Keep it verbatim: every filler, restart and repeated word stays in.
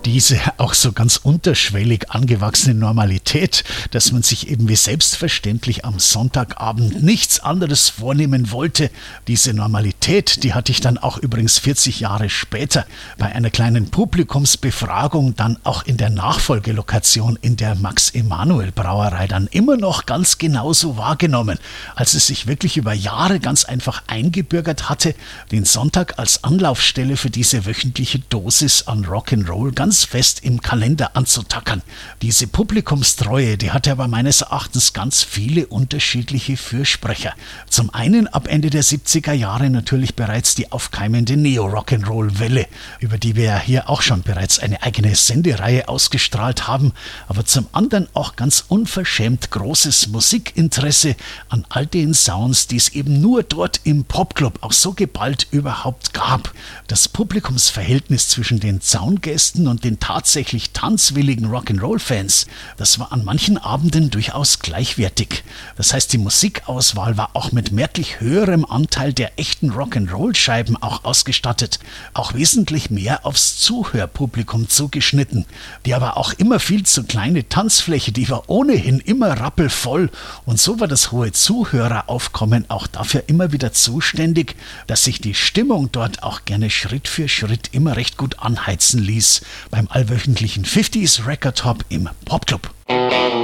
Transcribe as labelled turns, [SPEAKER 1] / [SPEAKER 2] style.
[SPEAKER 1] Diese auch so ganz unterschwellig angewachsene Normalität, dass man sich eben wie selbstverständlich am Sonntagabend nichts anderes vornehmen wollte, diese Normalität, die hatte ich dann auch übrigens vierzig Jahre später bei einer kleinen Publikumsbefragung dann auch in der Nachfolgelokation in der Max-Emanuel-Brauerei dann immer noch ganz genauso wahrgenommen, als es sich wirklich über Jahre ganz einfach eingebürgert hatte, den Sonntag als Anlaufstelle für diese wöchentliche Dosis an Rock'n'Roll ganz fest im Kalender anzutackern. Diese Publikumstreue, die hatte aber meines Erachtens ganz viele unterschiedliche Fürsprecher. Zum einen ab Ende der siebziger Jahre natürlich bereits die aufkeimende Neo-Rock'n'Roll-Welle, über die wir ja hier auch schon bereits eine eigene Sendereihe ausgestrahlt haben, aber zum anderen auch ganz unverschämt großes Musikinteresse an all den Sounds, die es eben nur dort im Popclub auch so geballt überhaupt gab. Das Publikumsverhältnis zwischen den Zaungästen und den tatsächlich tanzwilligen Rock'n'Roll-Fans, das war an manchen Abenden durchaus gleichwertig. Das heißt, die Musikauswahl war auch mit merklich höherem Anteil der echten Rock'n'Roll-Scheiben auch ausgestattet, auch wesentlich mehr aufs Zuhörpublikum zugeschnitten. Die aber auch immer viel zu kleine Tanzfläche, die war ohnehin immer rappelvoll und so war das hohe Zuhöreraufkommen auch dafür immer wieder zuständig, dass sich die Stimmung dort auch gerne Schritt für Schritt immer recht gut anheizen ließ beim allwöchentlichen fünfziger Record Hop im Popclub.